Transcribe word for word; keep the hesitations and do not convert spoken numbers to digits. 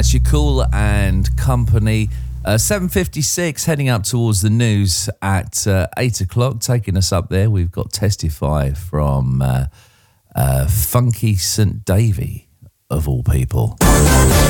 That's your Cool and Company. Uh, seven fifty-six, heading up towards the news at uh, eight o'clock. Taking us up there, we've got Testify from uh, uh, Funky Saint Davy, of all people.